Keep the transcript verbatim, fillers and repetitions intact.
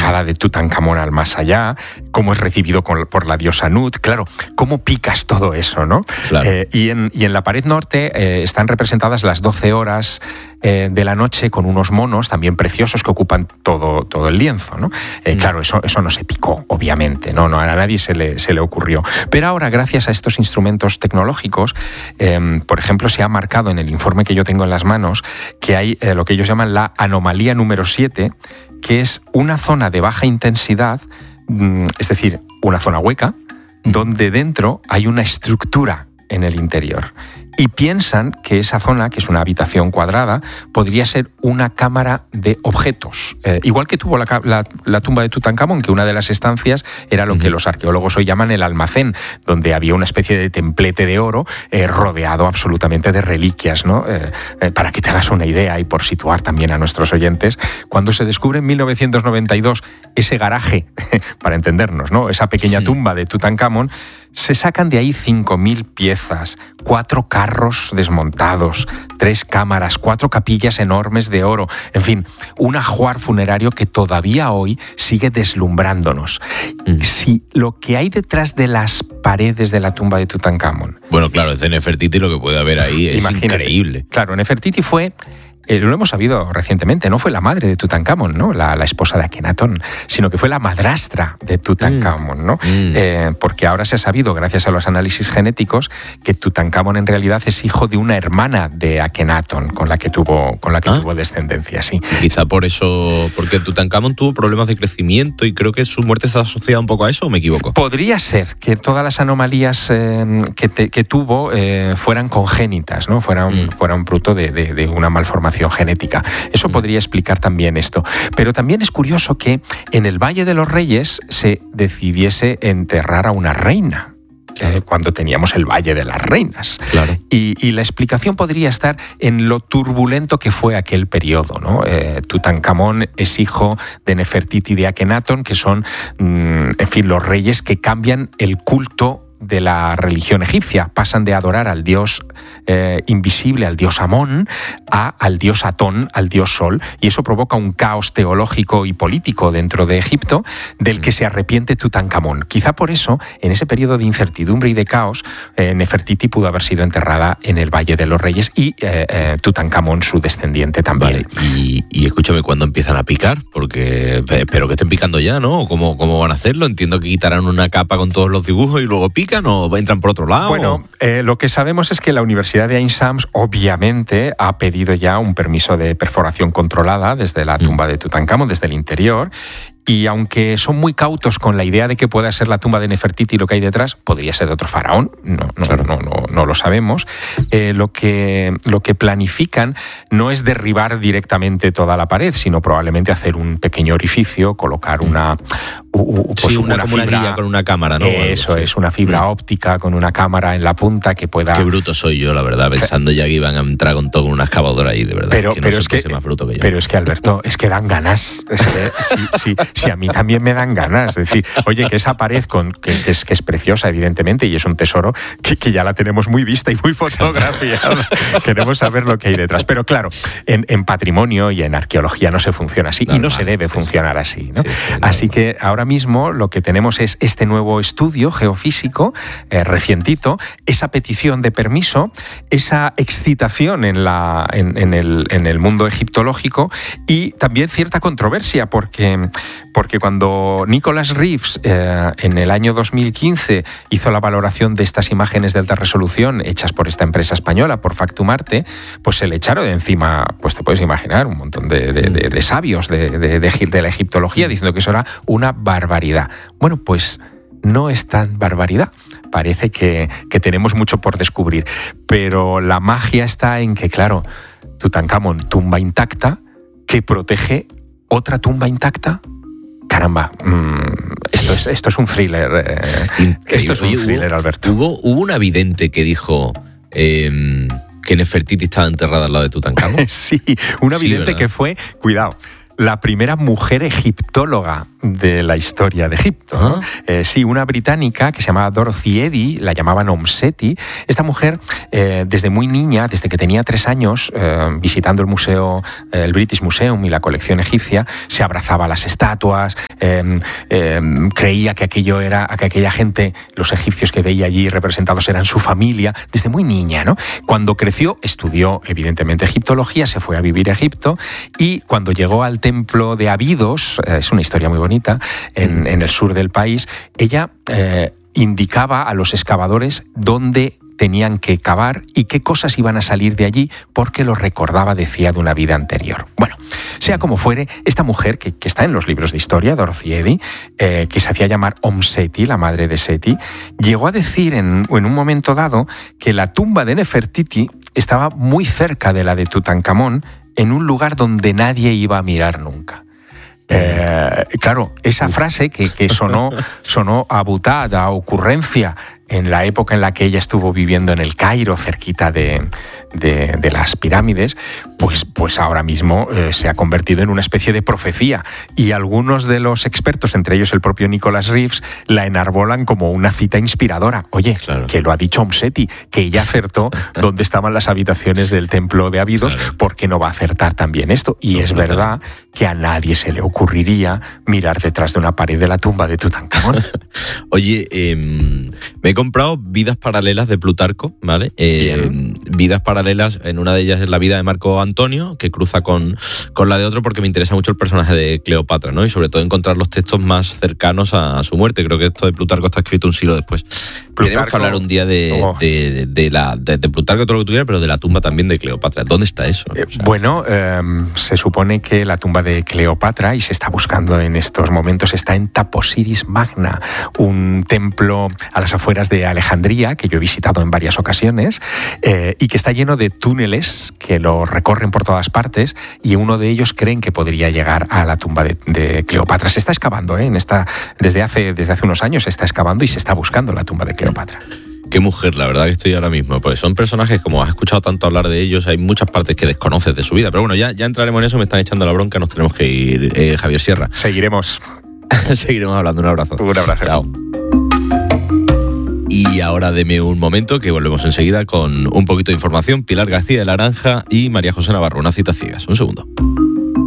llegada de Tutankamón al más allá, cómo es recibido con, por la diosa Nut, claro, cómo picas todo eso, ¿no? Claro. Eh, y, en, y en la pared norte eh, están representadas las doce horas eh, de la noche con unos monos también preciosos que ocupan todo, todo el lienzo, ¿no? Eh, mm. Claro, eso, eso no se picó, obviamente, ¿no? No, a nadie se le, se le ocurrió. Pero ahora, gracias a estos instrumentos tecnológicos, eh, por ejemplo, se ha marcado en el informe que yo tengo en las manos que hay eh, lo que ellos llaman la anomalía número siete, que es una zona de baja intensidad, mm, es decir, una zona hueca, mm. donde dentro hay una estructura en el interior. Y piensan que esa zona, que es una habitación cuadrada, podría ser una cámara de objetos. Eh, igual que tuvo la, la, la tumba de Tutankamón, que una de las estancias era lo que los arqueólogos hoy llaman el almacén, donde había una especie de templete de oro eh, rodeado absolutamente de reliquias, ¿no? Eh, eh, para que te hagas una idea y por situar también a nuestros oyentes, cuando se descubre en mil novecientos noventa y dos ese garaje, para entendernos, ¿no? Esa pequeña sí. tumba de Tutankamón, se sacan de ahí cinco mil piezas, cuatro carros desmontados, tres cámaras, cuatro capillas enormes de oro, en fin, un ajuar funerario que todavía hoy sigue deslumbrándonos. Mm. Si lo que hay detrás de las paredes de la tumba de Tutankamón... Bueno, claro, es de Nefertiti, lo que puede haber ahí es Imagínate, increíble. Claro, Nefertiti fue... Eh, lo hemos sabido recientemente, no fue la madre de Tutankamón, ¿no? la, la esposa de Akenatón, sino que fue la madrastra de Tutankamón, ¿no? Mm. Eh, porque ahora se ha sabido, gracias a los análisis genéticos, que Tutankamón en realidad es hijo de una hermana de Akenatón, con la que tuvo, con la que ¿Ah? tuvo descendencia, sí. Quizá por eso, porque Tutankamón tuvo problemas de crecimiento y creo que su muerte está asociada un poco a eso, ¿o me equivoco? Podría ser que todas las anomalías eh, que, te, que tuvo eh, fueran congénitas, ¿no? Fueran, mm. fueran fruto de, de, de una malformación genética. Eso podría explicar también esto. Pero también es curioso que en el Valle de los Reyes se decidiese enterrar a una reina. Eh, cuando teníamos el Valle de las Reinas. Claro. Y, y la explicación podría estar en lo turbulento que fue aquel periodo, ¿no? Eh, Tutankamón es hijo de Nefertiti y de Akenatón, que son, mm, en fin, los reyes que cambian el culto de la religión egipcia. Pasan de adorar al dios eh, invisible, al dios Amón, a, al dios Atón, al dios Sol, y eso provoca un caos teológico y político dentro de Egipto del que se arrepiente Tutankamón. Quizá por eso, en ese periodo de incertidumbre y de caos, eh, Nefertiti pudo haber sido enterrada en el Valle de los Reyes y eh, eh, Tutankamón, su descendiente, también. Vale, y, y escúchame, ¿cuándo empiezan a picar? Porque espero que estén picando ya, ¿no? ¿Cómo, cómo van a hacerlo? Entiendo que quitarán una capa con todos los dibujos y luego pican. ¿O entran por otro lado? Bueno, eh, lo que sabemos es que la Universidad de Ain Shams obviamente ha pedido ya un permiso de perforación controlada desde la tumba de Tutankamón, desde el interior. Y aunque son muy cautos con la idea de que pueda ser la tumba de Nefertiti y lo que hay detrás, podría ser de otro faraón, no, no, claro. no, no, no lo sabemos. Eh, lo, que, lo que planifican no es derribar directamente toda la pared, sino probablemente hacer un pequeño orificio, colocar una, uh, pues sí, una, una fibra, fibra una con una cámara, ¿no? Eso es, una fibra óptica con una cámara en la punta que pueda... Qué bruto soy yo, la verdad, pensando ya que iban a entrar con todo con una excavadora ahí, de verdad. Pero, que no pero, sé es que, más bruto que yo. pero es que, Alberto, es que dan ganas. Es que sí, sí, sí, a mí también me dan ganas. Es decir, oye, que esa pared con, que, que, es, que es preciosa, evidentemente, y es un tesoro que, que ya la tenemos muy vista y muy fotografiada. Queremos saber lo que hay detrás. Pero claro, en, en patrimonio y en arqueología no se funciona así, normal, y no se debe sí, funcionar así, ¿no? Sí, sí, así que ahora mismo lo que tenemos es este nuevo estudio geofísico, eh, recientito, esa petición de permiso, esa excitación en, la, en, en, el, en el mundo egiptológico y también cierta controversia, porque, porque cuando Nicholas Reeves eh, en el año dos mil quince hizo la valoración de estas imágenes de alta resolución hechas por esta empresa española, por Factumarte, pues se le echaron de encima, pues te puedes imaginar, un montón de, de, de, de sabios de, de, de, de la egiptología diciendo que eso era una barbaridad. Bueno, pues no es tan barbaridad. Parece que, que tenemos mucho por descubrir. Pero la magia está en que, claro, Tutankamón, tumba intacta, que protege otra tumba intacta. Caramba, mmm, esto, es, esto es un thriller. Eh, esto es un Oye, thriller, hubo, Alberto. Hubo, hubo una vidente que dijo... Eh, que Nefertiti estaba enterrada al lado de Tutankamón. Sí, una sí, vidente ¿verdad? Que fue, cuidado, la primera mujer egiptóloga de la historia de Egipto, ¿no? Eh, sí, una británica que se llamaba Dorothy Eddy, la llamaban Om Seti. Esta mujer, eh, desde muy niña, desde que tenía tres años, eh, visitando el museo, eh, el British Museum y la colección egipcia, se abrazaba a las estatuas, eh, eh, creía que aquello era, que aquella gente, los egipcios que veía allí representados eran su familia, desde muy niña, ¿no? Cuando creció, estudió evidentemente egiptología, se fue a vivir a Egipto y cuando llegó al templo de Abidos, eh, es una historia muy bonita, en, en el sur del país, ella eh, indicaba a los excavadores dónde tenían que cavar y qué cosas iban a salir de allí porque lo recordaba, decía, de una vida anterior. Bueno, sea como fuere, esta mujer que, que está en los libros de historia, Dorothy Eddy, eh, que se hacía llamar Om Seti, la madre de Seti, llegó a decir en, en un momento dado que la tumba de Nefertiti estaba muy cerca de la de Tutankamón, en un lugar donde nadie iba a mirar nunca. Eh, claro, esa frase que, que sonó, sonó a butad, a ocurrencia, en la época en la que ella estuvo viviendo en el Cairo, cerquita de, de, de las pirámides, pues, pues ahora mismo eh, se ha convertido en una especie de profecía. Y algunos de los expertos, entre ellos el propio Nicholas Reeves, la enarbolan como una cita inspiradora. Oye, claro, que lo ha dicho Om Seti, que ella acertó dónde estaban las habitaciones del templo de Abidos, claro, ¿por qué no va a acertar también esto? Y no, es no, verdad no. que a nadie se le ocurriría mirar detrás de una pared de la tumba de Tutankamón. Oye, eh, me he comprado Vidas Paralelas de Plutarco, ¿vale? Eh, vidas paralelas, en una de ellas es la vida de Marco Antonio, que cruza con, con la de otro porque me interesa mucho el personaje de Cleopatra, ¿no? Y sobre todo encontrar los textos más cercanos a, a su muerte. Creo que esto de Plutarco está escrito un siglo después. Plutarco, tenemos que hablar un día de, oh. de, de, de, la, de, de Plutarco, todo lo que tuviera, pero de la tumba también de Cleopatra. ¿Dónde está eso? Eh, o sea, bueno, eh, se supone que la tumba de Cleopatra, y se está buscando en estos momentos, está en Taposiris Magna, un templo a las afueras de Alejandría, que yo he visitado en varias ocasiones, eh, y que está lleno de túneles que lo recorren por todas partes, y uno de ellos creen que podría llegar a la tumba de, de Cleopatra. Se está excavando, ¿eh? En esta, desde, hace, desde hace unos años se está excavando y se está buscando la tumba de Cleopatra. Qué mujer, la verdad que estoy ahora mismo, porque son personajes, como has escuchado tanto hablar de ellos, hay muchas partes que desconoces de su vida, pero bueno, ya, ya entraremos en eso, me están echando la bronca, nos tenemos que ir, eh, Javier Sierra. Seguiremos. Seguiremos hablando, un abrazo. Un abrazo. Chao. Y ahora deme un momento que volvemos enseguida con un poquito de información. Pilar García de Laranja y María José Navarro, una cita ciegas. Un segundo.